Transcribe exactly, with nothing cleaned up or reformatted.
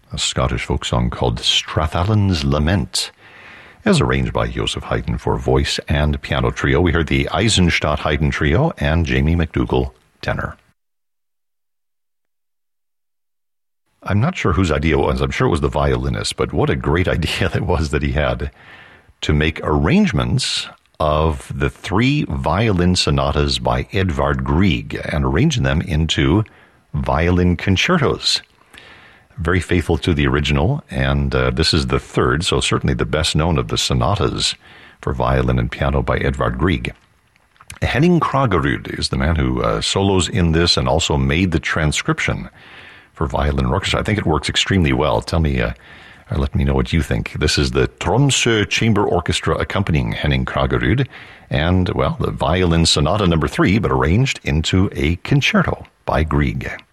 a Scottish folk song called Strathallan's Lament, as arranged by Joseph Haydn for voice and piano trio. We heard the Eisenstadt Haydn Trio and Jamie McDougall tenor. I'm not sure whose idea it was. I'm sure it was the violinist, but what a great idea that was that he had to make arrangements of the three violin sonatas by Edvard Grieg and arrange them into violin concertos. Very faithful to the original, and uh, this is the third, so certainly the best known of the sonatas for violin and piano by Edvard Grieg. Henning Kraggerud is the man who uh, solos in this and also made the transcription for violin and orchestra. I think it works extremely well. Tell me, uh, or let me know what you think. This is the Tromsø Chamber Orchestra accompanying Henning Kraggerud, and, well, the violin sonata number three, but arranged into a concerto by Grieg.